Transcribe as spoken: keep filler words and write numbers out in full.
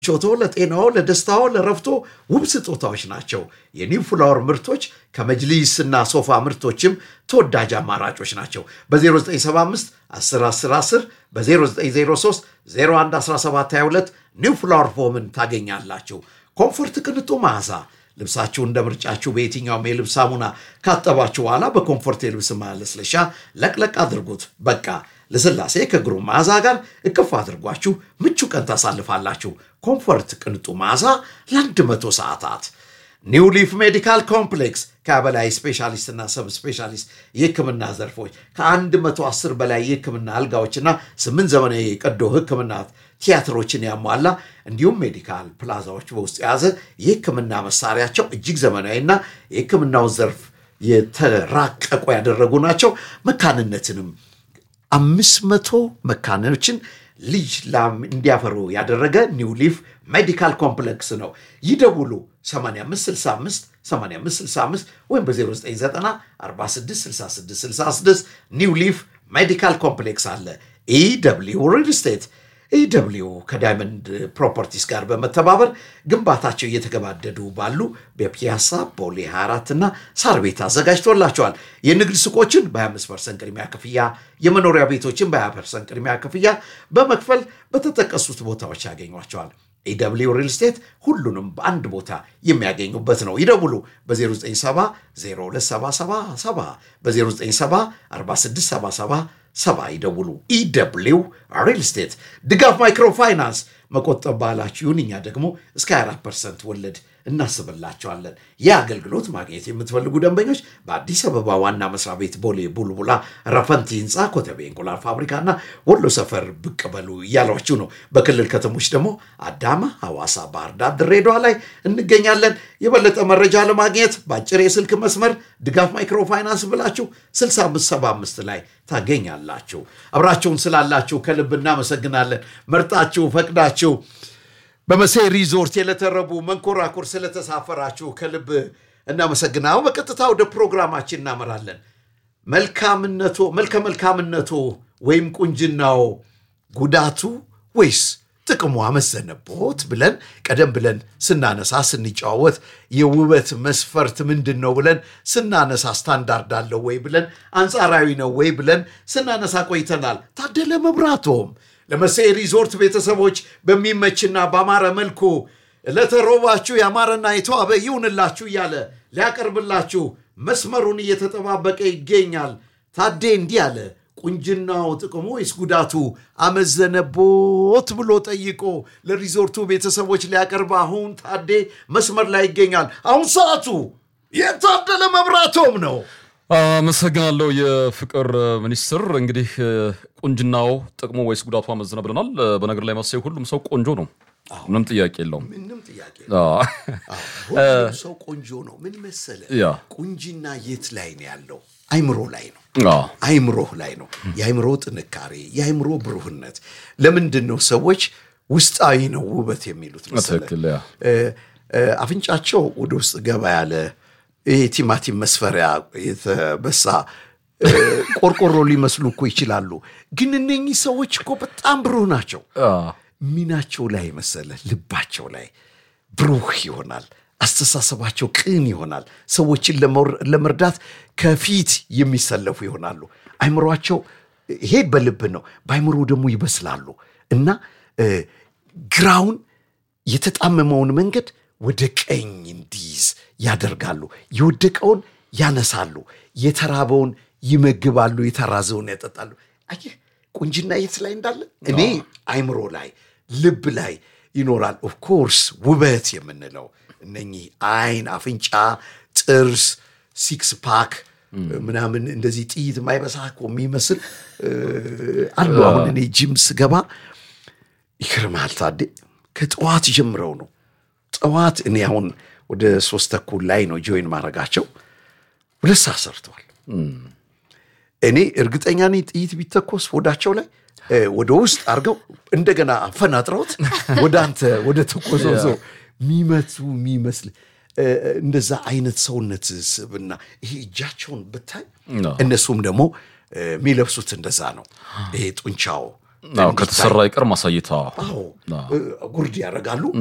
ቾቶ ለጤናው ለደስታው ለረፍቶ ውብ ስጦታዎች ናቸው የኒው ፍላወር ምርቶች ከመጅሊስና ሶፋ ምርቶችም ተወዳጅ አማራጮች ናቸው በ0975 10 10 10 በ0903 01 17 22 ኒው ፍላወር ፎምን ታገኛላችሁ ኮምፎርት ቅንጡ ማዛ ልብሳችሁ እንደምርጫችሁ በየትኛው የልብስ ሳሙና ካጠባችሁ በኋላ በኮምፎርት የልብስ ማለስለሻ ለቅለቅ አድርጉት በቃ ለስላሴ ከግሩም ማዛ ጋር እቅፍ አድርጓችሁ ምቹ ቀን ታሳልፋላችሁ ኮምፎርት ቅንጡ ማዛ ለ100 ሰዓታት ኒው ሊፍ ሜዲካል ኮምፕሌክስ ከበላይ ስፔሻሊስትና ሰብ ስፔሻሊስት የህክምና ዘርፎች ከ110 በላይ የህክምና አልጋዎችና ስምንት ዘመናዊ የቀዶ ህክምና ቲያትሮችን ያሟላ እንዲሁም ሜዲካል ፕላዛዎች በውስጥ ያዘ የህክምና መሳሪያቸው እጅግ ዘመናዊና የህክምናው ዘርፍ የተራቀቁ ያደረጉ ናቸው መካንነትንም አምስት መቶ መካኖችን ልጅ ላም እንዲያፈሩ ያደረገ ኒው ሊፍ ሜዲካል ኮምፕሌክስ ነው ይደውሉ ሰማንያ አምስት ስልሳ አምስት ሰማንያ አምስት ስልሳ አምስት ወይም በ0990 46 66 66 ኒው ሊፍ ሜዲካል ኮምፕሌክስ አለ ኢደብሊው ሪል ስቴት ኢደብሊው ከዳይመንድ ፕሮፐርቲስ ጋር በመተባበር ግንባታቸው እየተገባደዱ ባሉ በፒያሳ ቦሌ ሃያ አራት እና ሳር ቤት አዘጋጅቶላቸዋል የንግድ ሱቆችን በ25 ፐርሰንት ቅድሚያ ክፍያ የመኖሪያ ቤቶችን በ20 ፐርሰንት ቅድሚያ ክፍያ በመክፈል በተጠቀሱት ቦታዎች ያገኟቸዋል ኢደብሊው ሪል ስቴት ሁሉንም በአንድ ቦታ የሚያገኙበት ነው ይደውሉ በ0970 02 ሰባ ሰባ ሰባ በ0970 46 ሰባ ሰባ ሰባ ይደውሉ ኢደብሊው ሪል ስቴት ድጋፍ ማይክሮ ፋይናንስ መቆጠብ ባላችሁን እኛ ደግሞ እስከ ሃያ አራት ፐርሰንት ወለድ እናስብላችኋለን የአገልግሎት ማግኘት የምትፈልጉ ደንበኞች በአዲስ አበባ ዋና መስሪያ ቤት ቦሌ ቡልቡላ ረፈንቲ ህንጻ ኮተቤ እንቁላል ፋብሪካና ወሎ ሰፈር ብቅ በሉ ያሏችሁ ነው በክልል ከተሞች ደግሞ አዳማ ሐዋሳ ባህር ዳር ድሬዳዋ ላይ እንገኛለን የበለጠ መረጃ ለማግኘት በአጭር የስልክ መስመር ድጋፍ ማይክሮ ፋይናንስ ብላችሁ ስልሳ አምስት ሰባ አምስት ላይ ታገኛላችሁ አብራችሁን ስላላችሁ ከልብ እናመሰግናለን መርጣችሁ ፈቅዳችሁ በመሴ ሪዞርት የለተረቡ መንኮራኩር ስለተሳፈራችሁ ከልብ እናመሰግናው በቀጥታ ወደ ፕሮግራማችን እናመራለን መልካምነቱ መልከመልካምነቱ ወይም ቁንጅናው ጉዳቱ ወይስ ጥቅሙ አመዘነቦት ብለን ቀደም ብለን ስናነሳ ስንጫወት የውበት መስፈርት ምንድነው ብለን ስናነሳ ስታንዳርድ አለው ወይ ብለን አንጻራዊ ነው ወይ ብለን ስናነሳ ቆይተናል ታደለ መብራቶም ለመሴ ሪዞርት ቤተሰቦች በሚመችና ባማረ መልኩ ለተሮባችሁ ያማረና የተዋበ ይሁንላችሁ ያለ ሊያቀርብላችሁ መስመሩን እየተጠባበቀ ይገኛል ታዴ እንዲህ ያለ ቁንጅናው ጥቅሙ ወይስ ጉዳቱ አመዘነቦት ብሎ ጠይቆ ለሪዞርቱ ቤተሰቦች ሊያቀርብ አሁን ታዴ መስመር ላይ ይገኛል አሁን ሰዓቱ የታደለ መብራቶም ነው አመሰግናለሁ የፍቅር ሚኒስትር እንግዲህ ቁንጅናው ጥቅሙ ወይስ ጉዳቱ አመዘነ ብለናል በነገር ላይ ማሰይ ሁሉም ሰው ቆንጆ ነው ምንም ጥያቄ የለውም ምንም ጥያቄ አዎ ሁሉም ሰው ቆንጆ ነው ምን መሰለ ቁንጅና የት ላይ ነው ያለው አይምሮ ላይ ነው አዎ አይምሮ ላይ ነው የአይምሮ ጥንካሬ የአይምሮ ብሩህነት ለምንድነው ሰዎች ውስጣዊ ነው ውበት የሚሉት መሰለ አፍንጫቸው ወደ ውስጥ ገባ ያለ ቲማቲም መስፈሪያ የተበሳ ቆርቆሮ ሊመስሉ እኮ ይችላሉ ግን እነኚህ ሰዎች እኮ በጣም ብሩህ ናቸው ሚናቸው ላይ መሰለ ልባቸው ላይ ብሩህ ይሆናል አስተሳሰባቸው ቅን ይሆናል ሰዎችን ለመርዳት ከፊት የሚሰለፉ ይሆናሉ አይምሮአቸው ይሄ በልብ ነው ባይምሮ ደግሞ ይበስላሉ እና ግራውን የተጣመመውን መንገድ ወደ ቀኝ እንዲዝ ያደርጋሉ ይወደቀውን ያነሳሉ የተራበውን ይመግባሉ የተራዘውን ያጠጣሉ አየህ ቁንጅና የት ላይ እንዳለ እኔ አይምሮ ላይ ልብ ላይ ይኖራል ኦፍ ኮርስ ውበት የምንለው እነኚህ አይን አፍንጫ ጥርስ ሲክስ ፓክ ምናምን እንደዚህ ጥይት ማይበሳኮ የሚመስል አሉ አሁን እኔ ጂም ስገባ ይከርማል ታዲያ ከጠዋት ጀምረው ነው ጠዋት እኔ አሁን ወደ ሶስት ተኩል ላይ ነው ጆይን ማረጋቸው ሁለት ሰዓት ሰርተዋል እኔ እርግጠኛ ነኝ ጥይት ቢተኮስ ወዳቸው ላይ ወደ ውስጥ አርገው እንደገና አፈናጥረውት ወደ አንተ ወደ ተቆዞዞ ሚመቱ ሚመስል እንደዛ አይነት ሰውነት ስብና ይሄ እጃቸውን ብታይ እነሱም ደግሞ ሚለብሱት እንደዛ ነው ይሄ ጡንቻው አዎ ከተሰራ ይቀር ማሳየታ አዎ ጉርድ ያደርጋሉ